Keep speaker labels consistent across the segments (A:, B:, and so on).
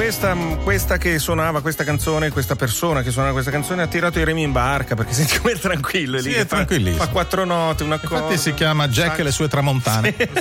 A: questa che suonava questa canzone, questa persona che suonava questa canzone ha tirato i remi in barca, perché senti come è tranquillo, è lì,
B: è tranquillissimo.
A: Fa 4 note, una cosa.
B: Infatti si chiama Jack e le sue tramontane. Sì.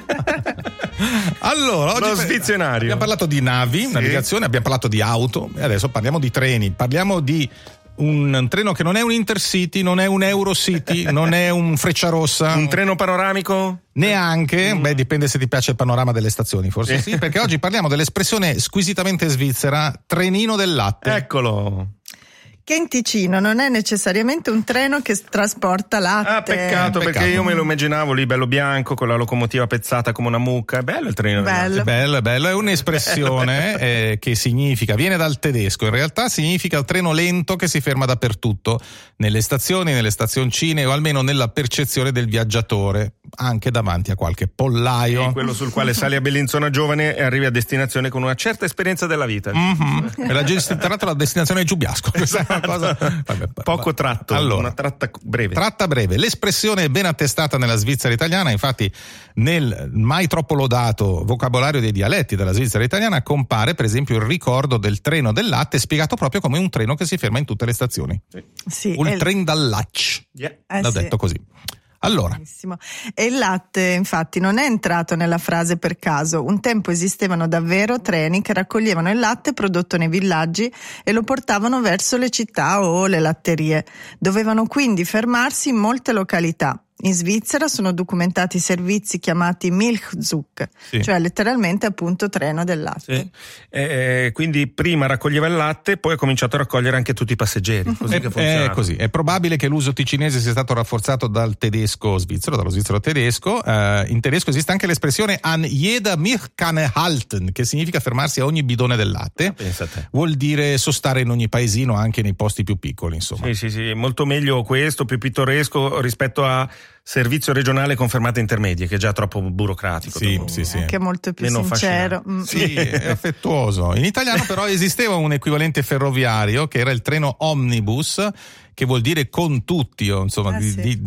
B: Allora, oggi
A: lo svizionario.
B: Abbiamo parlato di navi, navigazione, abbiamo parlato di auto e adesso parliamo di treni, parliamo di un treno che non è un Intercity, non è un Eurocity, non è un Frecciarossa.
A: Un treno panoramico?
B: Neanche, dipende se ti piace il panorama delle stazioni, forse sì, perché oggi parliamo dell'espressione squisitamente svizzera trenino del latte.
A: Eccolo.
C: Che in Ticino non è necessariamente un treno che trasporta latte.
A: Ah, peccato, perché io me lo immaginavo lì bello bianco con la locomotiva pezzata come una mucca. È bello il treno.
C: Bello.
B: È bello, è un'espressione che significa, viene dal tedesco, in realtà significa il treno lento che si ferma dappertutto, nelle stazioni, nelle stazioncine o almeno nella percezione del viaggiatore, anche davanti a qualche pollaio.
A: Quello sul quale sali a Bellinzona giovane e arrivi a destinazione con una certa esperienza della vita.
B: Tra l'altro la destinazione è Giubiasco. Cosa
A: poco tratto,
B: allora,
A: una tratta breve.
B: Tratta breve. L'espressione è ben attestata nella Svizzera italiana, infatti nel mai troppo lodato vocabolario dei dialetti della Svizzera italiana compare per esempio il ricordo del treno del latte, spiegato proprio come un treno che si ferma in tutte le stazioni.
C: Sì,
B: il tren dal Lach. L'ho detto così. Allora.
C: Benissimo. E il latte infatti non è entrato nella frase per caso. Un tempo esistevano davvero treni che raccoglievano il latte prodotto nei villaggi e lo portavano verso le città o le latterie. Dovevano quindi fermarsi in molte località. In Svizzera sono documentati servizi chiamati Milchzug, cioè letteralmente appunto treno del latte.
A: Sì. Quindi prima raccoglieva il latte, poi ha cominciato a raccogliere anche tutti i passeggeri. Così che funziona.
B: È così. È probabile che l'uso ticinese sia stato rafforzato dal tedesco svizzero, dallo svizzero tedesco. In tedesco esiste anche l'espressione an jeder Milchkanne halten, che significa fermarsi a ogni bidone del latte.
A: Pensate.
B: Vuol dire sostare in ogni paesino, anche nei posti più piccoli, insomma.
A: Sì, molto meglio questo, più pittoresco rispetto a servizio regionale con fermate intermedie, che è già troppo burocratico.
B: Sì.
C: Anche molto più sincero.
B: Sì, è affettuoso. In italiano però esisteva un equivalente ferroviario che era il treno omnibus, che vuol dire con tutti, insomma,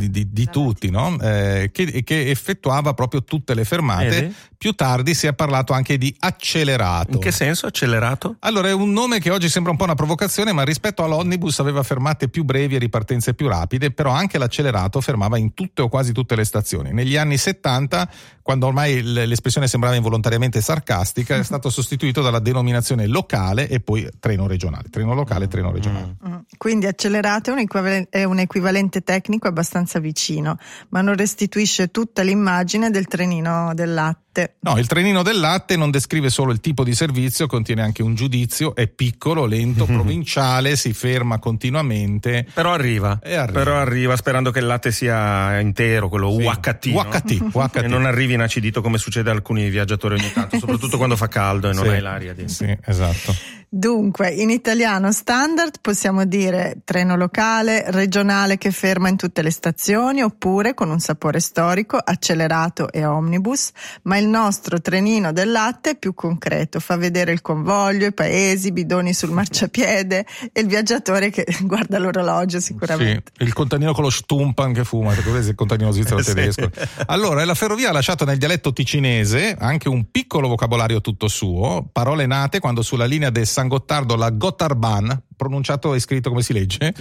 B: di tutti, no? Che effettuava proprio tutte le fermate. Più tardi si è parlato anche di accelerato.
A: In che senso accelerato?
B: Allora, è un nome che oggi sembra un po' una provocazione, ma rispetto all'omnibus aveva fermate più brevi e ripartenze più rapide, però anche l'accelerato fermava in tutte o quasi tutte le stazioni. Negli anni 70, quando ormai l'espressione sembrava involontariamente sarcastica, è stato sostituito dalla denominazione locale e poi treno regionale. Treno locale, treno regionale.
C: Quindi accelerato è un equivalente tecnico abbastanza vicino, ma non restituisce tutta l'immagine del trenino del latte.
B: No, il trenino del latte non descrive solo il tipo di servizio, contiene anche un giudizio, è piccolo, lento, provinciale, si ferma continuamente.
A: Però arriva, sperando che il latte sia intero, quello UHT,
C: UHT.
A: E non arrivi inacidito come succede a alcuni viaggiatori ogni tanto, soprattutto quando fa caldo e non hai l'aria dentro.
B: Sì, esatto.
C: Dunque, in italiano standard possiamo dire treno locale, regionale che ferma in tutte le stazioni, oppure con un sapore storico, accelerato e omnibus, ma il nostro trenino del latte è più concreto, fa vedere il convoglio, i paesi, i bidoni sul marciapiede e il viaggiatore che guarda l'orologio sicuramente.
B: Sì, il contadino con lo Stumpan che fuma, il contadino svizzero tedesco. Allora, la ferrovia ha lasciato nel dialetto ticinese anche un piccolo vocabolario tutto suo, parole nate quando sulla linea del San Gottardo la Gotthardbahn, pronunciato e scritto come si legge,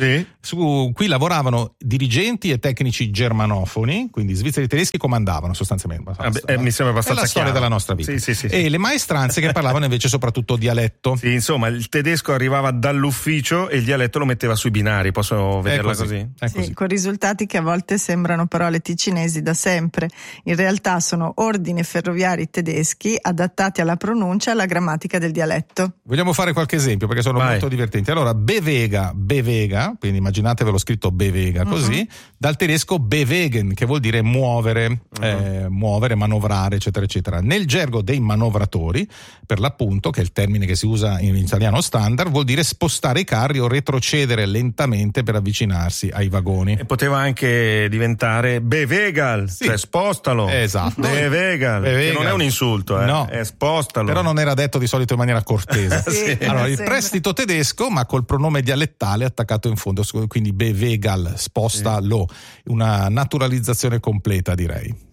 B: su cui lavoravano dirigenti e tecnici germanofoni, quindi svizzeri e tedeschi comandavano sostanzialmente.
A: Mi sembra abbastanza
B: è la storia della nostra vita.
A: Sì.
B: E le maestranze che parlavano invece soprattutto dialetto.
A: Sì, insomma, il tedesco arrivava dall'ufficio e il dialetto lo metteva sui binari, posso vederla così?
C: Sì, con risultati che a volte sembrano parole ticinesi da sempre. In realtà sono ordini ferroviari tedeschi adattati alla pronuncia e alla grammatica del dialetto.
B: Vogliamo fare qualche esempio perché sono molto divertenti. Allora, Bewega, quindi immaginatevelo scritto Bewega così, dal tedesco bewegen, che vuol dire muovere, manovrare, eccetera, eccetera. Nel gergo dei manovratori, per l'appunto, che è il termine che si usa in italiano standard, vuol dire spostare i carri o retrocedere lentamente per avvicinarsi ai vagoni.
A: E poteva anche diventare bevegal, cioè spostalo.
B: Esatto.
A: Bevegal, che non è un insulto,
B: no,
A: è spostalo.
B: Però non era detto di solito in maniera cortese. Allora, il prestito tedesco, ma col pronome dialettale attaccato in fondo, quindi bevegal, spostalo, una naturalizzazione completa, direi.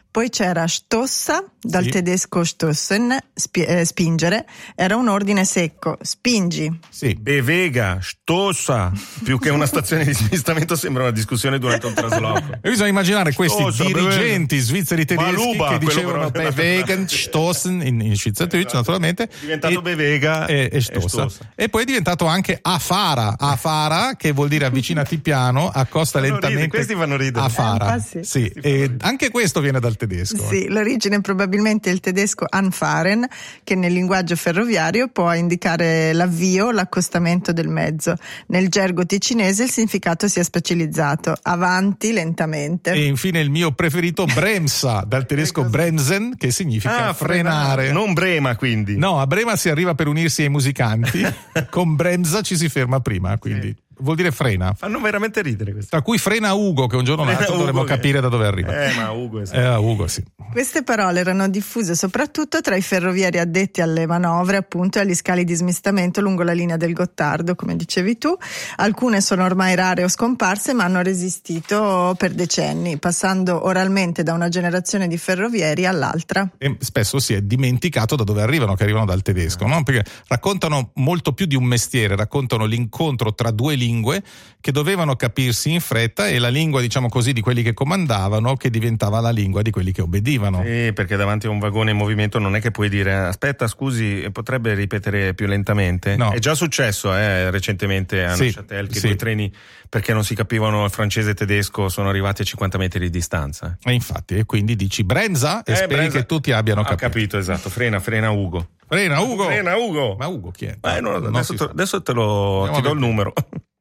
C: Poi c'era Stossa, dal tedesco Stossen, spingere, era un ordine secco, spingi.
A: Sì. Bevega, Stossa, più che una stazione di smistamento sembra una discussione durante un trasloco.
B: E bisogna immaginare questi dirigenti svizzeri tedeschi che dicevano Bevegen, Stossen in Schweizerdeutsch naturalmente.
A: È diventato Bevega
B: e Stossa. E poi è diventato anche Afara, che vuol dire avvicinati piano, accosta lentamente.
A: Questi fanno ridere.
B: Afara. Sì. E anche questo viene dal tedesco.
C: Sì, l'origine è probabilmente il tedesco anfahren, che nel linguaggio ferroviario può indicare l'avvio, l'accostamento del mezzo. Nel gergo ticinese il significato si è specializzato: avanti lentamente.
B: E infine il mio preferito Bremsa, dal tedesco bremsen, che significa frenare.
A: Non Brema, quindi.
B: No, a Brema si arriva per unirsi ai musicanti, con Bremsa ci si ferma prima, quindi vuol dire frena.
A: Fanno veramente ridere questi.
B: Tra cui frena Ugo, che un giorno o l'altro dovremmo capire da dove arriva.
A: Ma Ugo
B: Ugo, sì.
C: Queste parole erano diffuse soprattutto tra i ferrovieri addetti alle manovre, appunto, e agli scali di smistamento lungo la linea del Gottardo, come dicevi tu. Alcune sono ormai rare o scomparse, ma hanno resistito per decenni, passando oralmente da una generazione di ferrovieri all'altra.
B: E spesso si è dimenticato da dove arrivano, che arrivano dal tedesco, no? Perché raccontano molto più di un mestiere, raccontano l'incontro tra due lingue che dovevano capirsi in fretta, e la lingua, diciamo così, di quelli che comandavano che diventava la lingua di quelli che obbedivano.
A: Sì, perché davanti a un vagone in movimento non è che puoi dire aspetta, scusi, potrebbe ripetere più lentamente?
B: No.
A: È già successo recentemente a Neuchâtel che due treni, perché non si capivano il francese e tedesco, sono arrivati a 50 metri di distanza.
B: E infatti, e quindi dici Bremsa e speri che tutti abbiano capito.
A: Ho capito, esatto, frena Ugo.
B: Frena Ugo!
A: Frena Ugo!
B: Ma Ugo chi è?
A: Adesso ti do il numero.